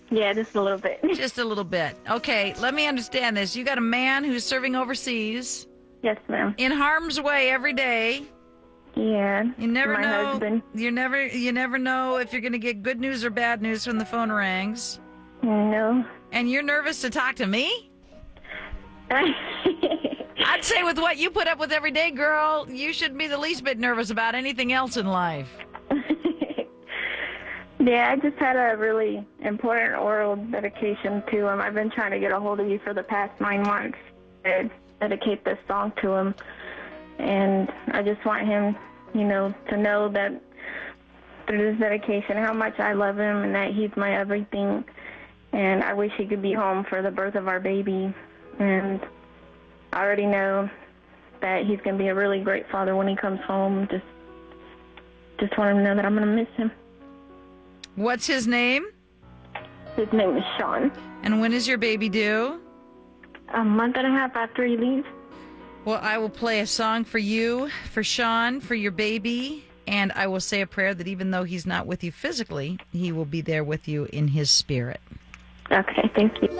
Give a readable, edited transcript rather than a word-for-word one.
Yeah, just a little bit. Just a little bit. Okay, let me understand this. You got a man who's serving overseas Yes, ma'am. in harm's way every day. Yeah. You never my know. husband. You never know if you're going to get good news or bad news when the phone rings. No. And you're nervous to talk to me? I'd say with what you put up with every day, girl, you shouldn't be the least bit nervous about anything else in life. Yeah, I just had a really important oral dedication to him. I've been trying to get a hold of you for the past 9 months to dedicate this song to him. And I just want him, to know that through this dedication how much I love him and that he's my everything. And I wish he could be home for the birth of our baby. And I already know that he's going to be a really great father when he comes home. Just want him to know that I'm going to miss him. What's his name? His name is Sean. And when is your baby due? A month and a half after he leaves. Well, I will play a song for you, for Sean, for your baby, and I will say a prayer that even though he's not with you physically, he will be there with you in his spirit. Okay, thank you.